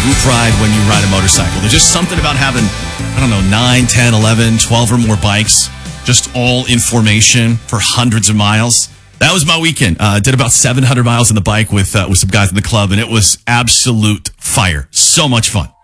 group ride when you ride a motorcycle. There's just something about having, 9, 10, 11, 12 or more bikes, just all in formation for hundreds of miles. That was my weekend. Did about 700 miles on the bike with some guys in the club, and it was absolute fire. So much fun.